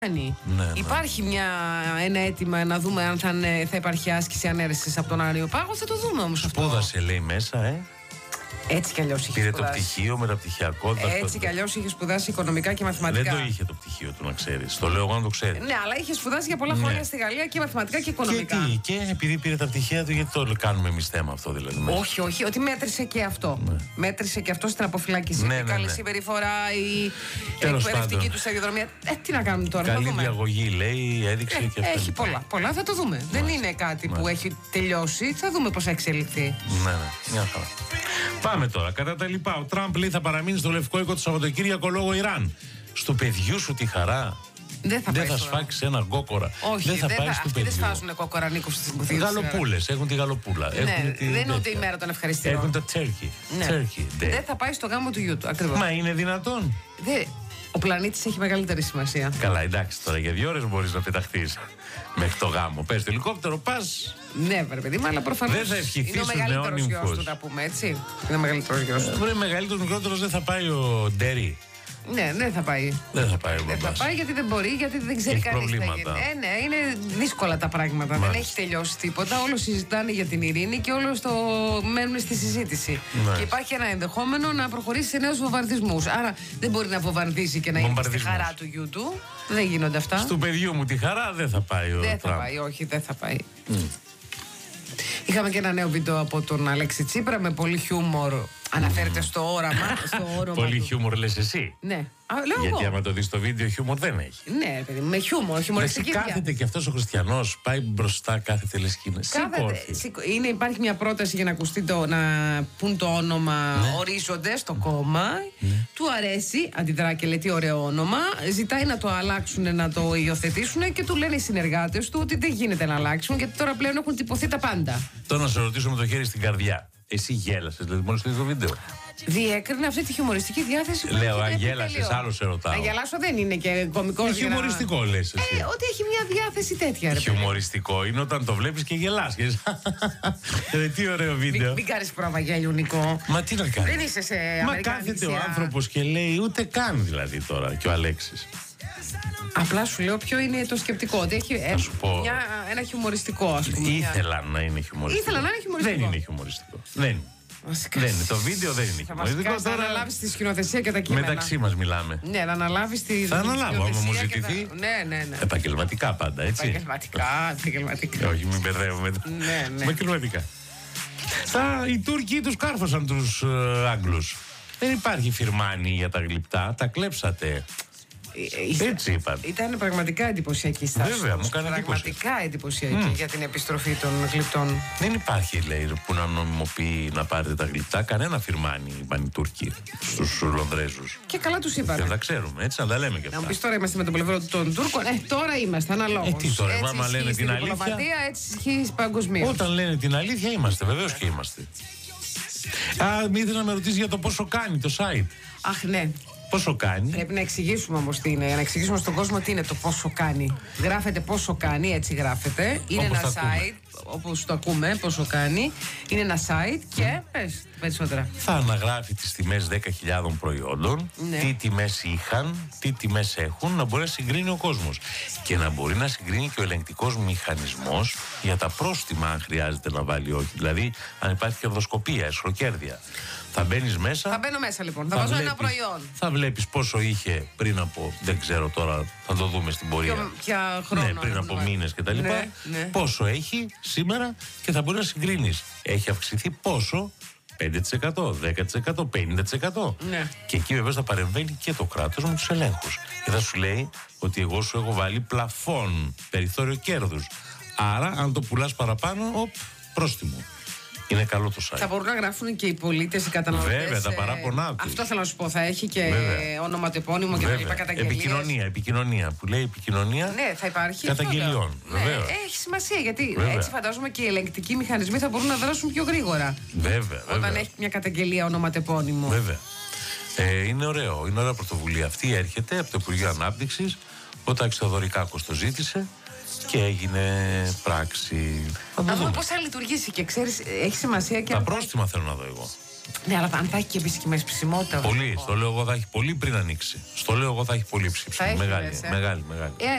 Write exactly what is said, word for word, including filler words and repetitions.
Ναι, ναι. Υπάρχει μια, ένα αίτημα να δούμε αν θα, θα υπάρχει άσκηση ανέρεσης από τον Άριο Πάγο. Θα το δούμε όμως αυτό. Σπούδασε, λέει, μέσα, ε. Έτσι κι αλλιώς είχε Πήρε σπουδάσει. το πτυχίο, μεταπτυχιακό. Έτσι κι αλλιώς είχε σπουδάσει οικονομικά και μαθηματικά. Δεν το είχε το πτυχίο του, να ξέρεις. Το λέω εγώ να το ξέρει. Ναι, αλλά είχε σπουδάσει για πολλά ναι. χρόνια στη Γαλλία και μαθηματικά και οικονομικά. Και, τι, και επειδή πήρε τα πτυχία του, γιατί το κάνουμε εμείς θέμα αυτό, δηλαδή. Μέσα. Όχι, όχι, ότι μέτρησε και αυτό. Ναι. Μέτρησε και αυτό στην αποφυλάκηση. Ναι, η ναι, καλή ναι. συμπεριφορά, η Τέλος εκπαιδευτική πάντων. του σταδιοδρομία. Ε, τι να κάνουμε τώρα. Καλή θα δούμε. διαγωγή, λέει, έδειξε Ε, και αυτό. έχει πολλά, πολλά, θα το δούμε. Μάλιστα. Δεν είναι κάτι Μάλιστα. που έχει τελειώσει. Θα δούμε πώς θα εξελιχθεί. Ναι, ναι, μια χαρά. Πάμε τώρα. Κατά τα λοιπά, ο Τραμπ λέει θα παραμείνει στο Λευκό Οίκο το Σαββατοκύριακο λόγω Ιράν. Στο παιδιού σου τη χαρά. Δεν θα, δεν θα σφάξει ένα κόκορα. Όχι, δεν θα δεν πάει θα, στο αυτοί παιδιού. δεν σφάζουν κόκορα, ανήκουν στις μουθίες. Γαλοπούλες, έχουν τη γαλοπούλα. Ναι, έχουν τη, δεν είναι ούτε η μέρα των ευχαριστήρων. Έχουν τα turkey. Ναι. turkey δεν θα πάει στο γάμο του γιού του, ακριβώς. Μα είναι δυνατόν. Δε, ο πλανήτης έχει μεγαλύτερη σημασία. Καλά, εντάξει, τώρα για δύο ώρες μπορείς να πεταχτείς μέχρι το γάμο. Πες το ελικόπτερο, πας. Ναι, βρε παιδί μου, αλλά προφανώς δεν θα ευχηθεί είναι ο μεγαλύτερος γιος του, τα πούμε έτσι. Είναι ο μεγαλύτερος γιος του. Βρε, μεγαλύτερος, μικρότερος δεν θα πάει ο Ντέρι. Ναι, δεν θα πάει. Δεν θα πάει ο Δεν μπαμπάς. θα πάει γιατί δεν μπορεί, γιατί δεν ξέρει έχει κανείς τι θα γίνει. προβλήματα. Ε, ναι, είναι δύσκολα τα πράγματα. Μάλιστα. Δεν έχει τελειώσει τίποτα. Όλο συζητάνε για την ειρήνη και όλο το μένουν στη συζήτηση. Μάλιστα. Και υπάρχει ένα ενδεχόμενο να προχωρήσει σε νέους βομβαρδισμούς. Άρα δεν μπορεί να βομβαρδίσει και να είναι στη χαρά του γιού του. Δεν γίνονται αυτά. Του παιδιού μου τη χαρά δεν θα πάει ο Δεν Τραμπ. θα πάει, όχι, δεν θα πάει. Mm. Είχαμε και ένα νέο βίντεο από τον Αλέξη Τσίπρα με πολύ χιούμορ. Αναφέρεται στο όραμα. Στο όραμα πολύ του. χιούμορ λες εσύ. Ναι. Α, λέω γιατί εγώ. άμα το δεις στο βίντεο χιούμορ δεν έχει. Ναι, παιδί, με χιούμορ, χιουμοριστική κάθεται διάθεση. και αυτός ο χριστιανός, πάει μπροστά, κάθεται λες και είναι. Κάθεται, είναι, υπάρχει μια πρόταση για να ακουστεί το, να πούν το όνομα ναι. ορίζοντες στο κόμμα. Ναι. Του αρέσει, αντιδρά και λέει τι ωραίο όνομα. Ζητάει να το αλλάξουν, να το υιοθετήσουν και του λένε οι συνεργάτες του ότι δεν γίνεται να αλλάξουν γιατί τώρα πλέον έχουν τυπωθεί τα πάντα. Τώρα να σε ρωτήσω με το χέρι στην καρδιά. Εσύ γέλασες, δηλαδή μόλις το βίντεο. Διέκρινε αυτή τη χιουμοριστική διάθεση που λέω, αν γέλασες, άλλο σε ρωτάω. Να γελάσω δεν είναι και κωμικό. Είναι χιουμοριστικό, να... λες εσύ. Ε, ότι έχει μια διάθεση τέτοια. Ρε, χιουμοριστικό είναι όταν το βλέπεις και γελάς. ε, τι ωραίο βίντεο. Μην, μην κάνεις πρόβα γέλιου, Νικό. Μα τι να κάνεις. Δεν είσαι σε Μα κάθεται ο άνθρωπος και λέει, ούτε καν δηλαδή τώρα και ο Αλέξης. Απλά σου λέω ποιο είναι το σκεπτικό. Ότι έχει ε, μια, ένα χιουμοριστικό, ας πούμε. Ήθελαν να είναι χιουμοριστικό. Ήθελα να είναι χιουμοριστικό. Δεν είναι χιουμοριστικό. Δεν είναι. Δεν είναι. Το βίντεο δεν είναι χιουμοριστικό. Θα τώρα... αναλάβεις τη σκηνοθεσία και τα κείμενα. Μεταξύ μας μιλάμε. Ναι, να αναλάβεις τη. Θα αναλάβω, άμα μου ζητηθεί. Τα... Ναι, ναι, ναι. Επαγγελματικά πάντα, έτσι. Επαγγελματικά, επαγγελματικά. Όχι, μην μπερδεύουμε. Ναι, ναι. Επαγγελματικά. Οι Τούρκοι τους κάρφωσαν τους Άγγλους. Δεν υπάρχει φιρμάνι για τα γλυπτά. Τα κλέψατε. Έτσι είπαν. Ήταν πραγματικά εντυπωσιακή στάση. Βέβαια, μου κάνει εντύπωση. Πραγματικά εντυπωσιακή mm. για την επιστροφή των γλυπτών. Δεν υπάρχει, λέει, που να νομιμοποιεί να πάρετε τα γλυπτά. Κανένα φιρμάνι, είπαν οι Τούρκοι στους Λονδρέζους. Και καλά τους είπαν. Δεν τα ξέρουμε, έτσι να τα λέμε και αυτά. Να μου πεις τώρα είμαστε με τον πλευρό των Τούρκων. Ε, τώρα είμαστε, αναλόγως. Ε, τι τώρα, έτσι άμα λένε την αλήθεια. Έτσι ισχύει παγκοσμίως. Όταν λένε την αλήθεια είμαστε, βεβαίως και είμαστε. Α, μην ήθελα να με ρωτήσει για το πόσο κάνει το site. Αχ, ναι. Πόσο κάνει. Πρέπει να εξηγήσουμε όμως τι είναι. Να εξηγήσουμε στον κόσμο τι είναι το πόσο κάνει. Γράφεται πόσο κάνει, έτσι γράφεται. Είναι όπως ένα site, όπως το ακούμε, πόσο κάνει. Είναι ένα site και πες περισσότερα. Θα αναγράφει τις τιμές δέκα χιλιάδων προϊόντων, ναι. τι τιμές είχαν, τι τιμές έχουν, να μπορεί να συγκρίνει ο κόσμος. Και να μπορεί να συγκρίνει και ο ελεγκτικός μηχανισμός για τα πρόστιμα, αν χρειάζεται να βάλει όχι. Δηλαδή, αν υπάρχει κερδοσκοπία, εσχροκέρδεια. Θα μπαίνεις μέσα. Θα μπαίνω μέσα λοιπόν. Θα, θα βάζω βλέπεις, ένα προϊόν. Θα βλέπεις πόσο είχε πριν από, δεν ξέρω τώρα, θα το δούμε στην πορεία. Ποιο, ποια χρόνο. Ναι, πριν από μήνες κτλ. Ναι, ναι. Πόσο έχει σήμερα και θα μπορεί να συγκρίνεις. Έχει αυξηθεί πόσο. πέντε τοις εκατό, δέκα τοις εκατό, πενήντα τοις εκατό. Ναι. Και εκεί βεβαίως θα παρεμβαίνει και το κράτος με τους ελέγχους. Και θα σου λέει ότι εγώ σου έχω βάλει πλαφόν, περιθώριο κέρδους. Άρα, αν το πουλάς παραπάνω, οπ, πρόστιμο. Είναι καλό το site. Θα μπορούν να γράφουν και οι πολίτες, οι καταναλωτές. Βέβαια, τα παράπονά τους. Αυτό θέλω να σου πω. Θα έχει και ονοματεπώνυμο και τα λοιπά καταγγελίες. Επικοινωνία, επικοινωνία. Που λέει επικοινωνία. Ναι, θα υπάρχει. Καταγγελιών. Ναι, έχει σημασία γιατί βέβαια. Έτσι φαντάζομαι και οι ελεγκτικοί μηχανισμοί θα μπορούν να δράσουν πιο γρήγορα. Βέβαια. Όταν βέβαια. έχει μια καταγγελία ονοματεπώνυμο. Βέβαια. Ε, είναι ωραίο. Είναι ωραία πρωτοβουλία. Αυτή έρχεται από το Υπουργείο Ανάπτυξης. Ο Τάκης Θεοδωρικάκος το ζήτησε. Και έγινε πράξη. Να δούμε πώς θα λειτουργήσει και ξέρεις, έχει σημασία και. Τα πρόστιμα θέλω να δω εγώ. Ναι, αλλά αν θα έχει και επίσημη ψημότητα. Πολύ. Στο λέω εγώ θα έχει πολύ πριν ανοίξει. Στο λέω εγώ θα έχει πολύ ψήφισμα. Μεγάλη, λες, ε. μεγάλη, μεγάλη. Ε,